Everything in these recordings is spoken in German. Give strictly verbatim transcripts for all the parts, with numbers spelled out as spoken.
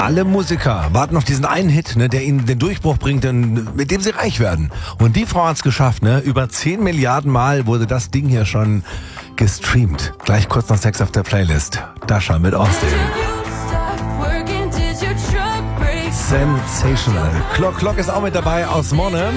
Alle Musiker warten auf diesen einen Hit, ne, der ihnen den Durchbruch bringt, denn, mit dem sie reich werden. Und die Frau hat's geschafft, ne? Über zehn Milliarden Mal wurde das Ding hier schon gestreamt. Gleich kurz noch Sex auf der Playlist. Dasha mit Austin. Sensational. Clock Clock ist auch mit dabei aus Monnem.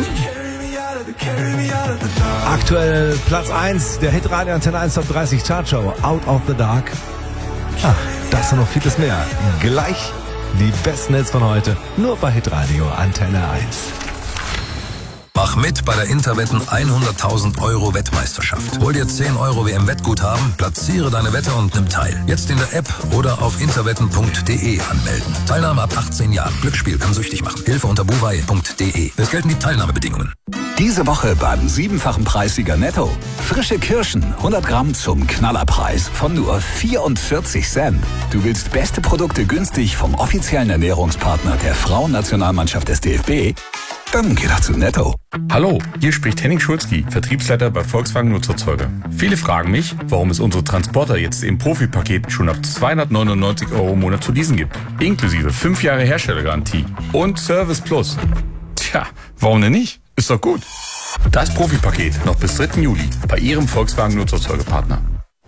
Aktuell Platz eins der Hitradio Antenne eins Top dreißig Chartshow. Out of the Dark. Ach, das und noch vieles mehr. Gleich die besten Hits von heute. Nur bei Hitradio Antenne eins. Mach mit bei der Interwetten hunderttausend Euro Wettmeisterschaft. Hol dir zehn Euro W M-Wettguthaben, platziere deine Wette und nimm teil. Jetzt in der App oder auf interwetten punkt de anmelden. Teilnahme ab achtzehn Jahren. Glücksspiel kann süchtig machen. Hilfe unter buwei punkt de. Es gelten die Teilnahmebedingungen. Diese Woche beim siebenfachen Preissieger Netto. Frische Kirschen, hundert Gramm zum Knallerpreis von nur vierundvierzig Cent. Du willst beste Produkte günstig vom offiziellen Ernährungspartner der Frauennationalmannschaft des D F B? Dann geh doch zu Netto. Hallo, hier spricht Henning Schulzki, Vertriebsleiter bei Volkswagen Nutzerzeuger. Viele fragen mich, warum es unsere Transporter jetzt im Profipaket schon ab zweihundertneunundneunzig Euro im Monat zu leasen gibt. Inklusive fünf Jahre Herstellergarantie und Service Plus. Tja, warum denn nicht? Ist doch gut. Das Profipaket noch bis dritten Juli bei Ihrem Volkswagen Nutzerzeugerpartner.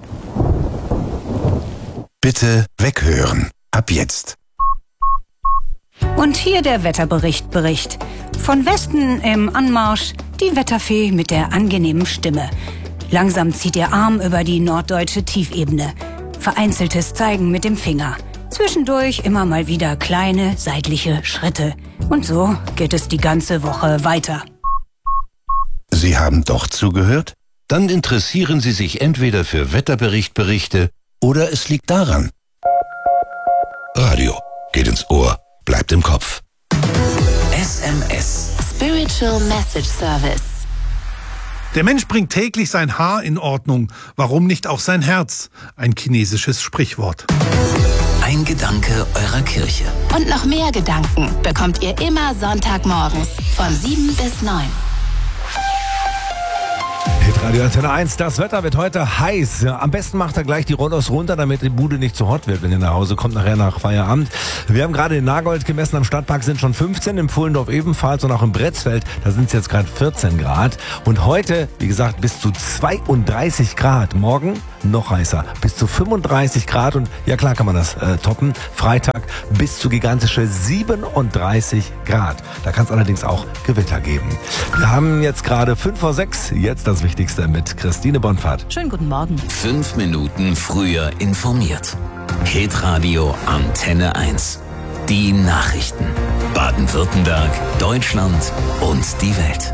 Bitte weghören. Ab jetzt. Und hier der Wetterbericht Bericht. Von Westen im Anmarsch die Wetterfee mit der angenehmen Stimme. Langsam zieht ihr Arm über die norddeutsche Tiefebene. Vereinzeltes Zeigen mit dem Finger. Zwischendurch immer mal wieder kleine seitliche Schritte. Und so geht es die ganze Woche weiter. Sie haben doch zugehört? Dann interessieren Sie sich entweder für Wetterberichtberichte oder es liegt daran. Radio geht ins Ohr, bleibt im Kopf. S M S. Spiritual Message Service. Der Mensch bringt täglich sein Haar in Ordnung. Warum nicht auch sein Herz? Ein chinesisches Sprichwort. Ein Gedanke eurer Kirche. Und noch mehr Gedanken bekommt ihr immer Sonntagmorgens von sieben bis neun. Hitradio Antenne eins, das Wetter wird heute heiß. Ja, am besten macht er gleich die Rollos runter, damit die Bude nicht zu hot wird, wenn ihr nach Hause kommt, nachher nach Feierabend. Wir haben gerade in Nagold gemessen, am Stadtpark sind schon fünfzehn, im Pfullendorf ebenfalls und auch im Bretzfeld, da sind es jetzt gerade vierzehn Grad. Und heute, wie gesagt, bis zu zweiunddreißig Grad. Morgen noch heißer, bis zu fünfunddreißig Grad und ja klar kann man das äh, toppen. Freitag bis zu gigantische siebenunddreißig Grad. Da kann es allerdings auch Gewitter geben. Wir haben jetzt gerade fünf vor sechs, jetzt das Wichtigste mit Christine Bonfahrt. Schönen guten Morgen. Fünf Minuten früher informiert. Hitradio Antenne eins. Die Nachrichten. Baden-Württemberg, Deutschland und die Welt.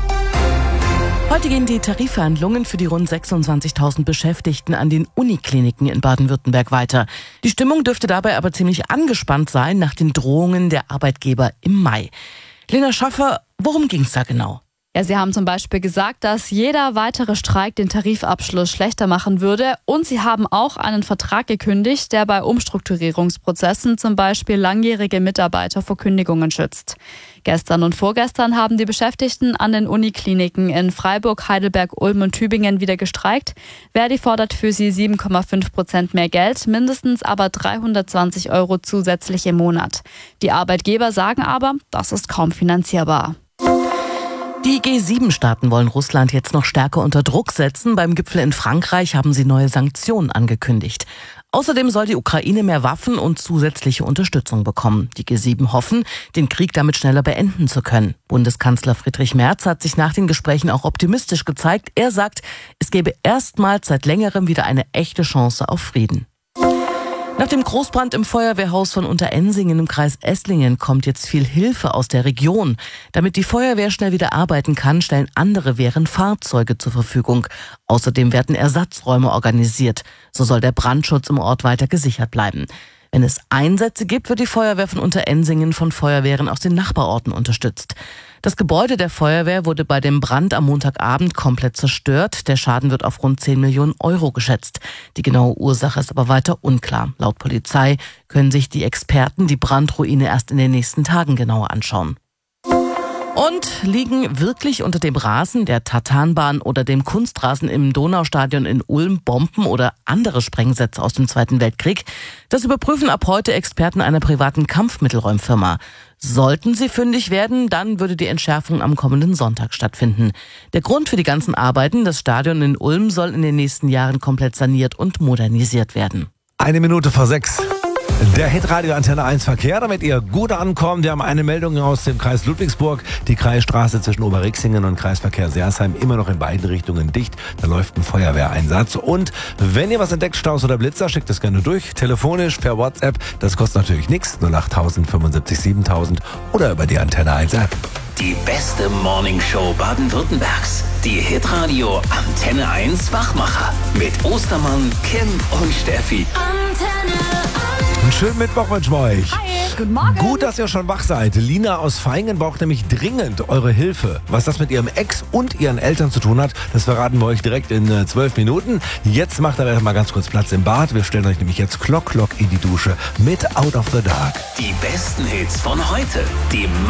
Heute gehen die Tarifverhandlungen für die rund sechsundzwanzigtausend Beschäftigten an den Unikliniken in Baden-Württemberg weiter. Die Stimmung dürfte dabei aber ziemlich angespannt sein nach den Drohungen der Arbeitgeber im Mai. Lena Schaffer, worum ging es da genau? Ja, Sie haben zum Beispiel gesagt, dass jeder weitere Streik den Tarifabschluss schlechter machen würde. Und Sie haben auch einen Vertrag gekündigt, der bei Umstrukturierungsprozessen zum Beispiel langjährige Mitarbeiter vor Kündigungen schützt. Gestern und vorgestern haben die Beschäftigten an den Unikliniken in Freiburg, Heidelberg, Ulm und Tübingen wieder gestreikt. Verdi fordert für sie sieben Komma fünf Prozent mehr Geld, mindestens aber dreihundertzwanzig Euro zusätzlich im Monat. Die Arbeitgeber sagen aber, das ist kaum finanzierbar. Die G sieben Staaten wollen Russland jetzt noch stärker unter Druck setzen. Beim Gipfel in Frankreich haben sie neue Sanktionen angekündigt. Außerdem soll die Ukraine mehr Waffen und zusätzliche Unterstützung bekommen. Die G sieben hoffen, den Krieg damit schneller beenden zu können. Bundeskanzler Friedrich Merz hat sich nach den Gesprächen auch optimistisch gezeigt. Er sagt, es gebe erstmals seit längerem wieder eine echte Chance auf Frieden. Nach dem Großbrand im Feuerwehrhaus von Unterensingen im Kreis Esslingen kommt jetzt viel Hilfe aus der Region. Damit die Feuerwehr schnell wieder arbeiten kann, stellen andere Wehren Fahrzeuge zur Verfügung. Außerdem werden Ersatzräume organisiert. So soll der Brandschutz im Ort weiter gesichert bleiben. Wenn es Einsätze gibt, wird die Feuerwehr von Unterensingen von Feuerwehren aus den Nachbarorten unterstützt. Das Gebäude der Feuerwehr wurde bei dem Brand am Montagabend komplett zerstört. Der Schaden wird auf rund zehn Millionen Euro geschätzt. Die genaue Ursache ist aber weiter unklar. Laut Polizei können sich die Experten die Brandruine erst in den nächsten Tagen genauer anschauen. Und liegen wirklich unter dem Rasen der Tatanbahn oder dem Kunstrasen im Donaustadion in Ulm Bomben oder andere Sprengsätze aus dem Zweiten Weltkrieg? Das überprüfen ab heute Experten einer privaten Kampfmittelräumfirma. Sollten sie fündig werden, dann würde die Entschärfung am kommenden Sonntag stattfinden. Der Grund für die ganzen Arbeiten, das Stadion in Ulm soll in den nächsten Jahren komplett saniert und modernisiert werden. Eine Minute vor sechs. Der Hitradio Antenne eins Verkehr, damit ihr gut ankommt. Wir haben eine Meldung aus dem Kreis Ludwigsburg. Die Kreisstraße zwischen Oberrixingen und Kreisverkehr Sersheim immer noch in beiden Richtungen dicht. Da läuft ein Feuerwehreinsatz. Und wenn ihr was entdeckt, Staus oder Blitzer, schickt es gerne durch. Telefonisch, per WhatsApp. Das kostet natürlich nichts. null acht tausend fünfundsiebzig siebentausend oder über die Antenne eins App. Die beste Morningshow Baden-Württembergs. Die Hitradio Antenne eins Wachmacher. Mit Ostermann, Kim und Steffi. Antenne Einen schönen Mittwoch wünschen wir euch. Hi, guten Morgen. Gut, dass ihr schon wach seid. Lina aus Vaihingen braucht nämlich dringend eure Hilfe. Was das mit ihrem Ex und ihren Eltern zu tun hat, das verraten wir euch direkt in zwölf äh, Minuten. Jetzt macht er mal ganz kurz Platz im Bad. Wir stellen euch nämlich jetzt Klock Klock in die Dusche mit Out of the Dark. Die besten Hits von heute. Die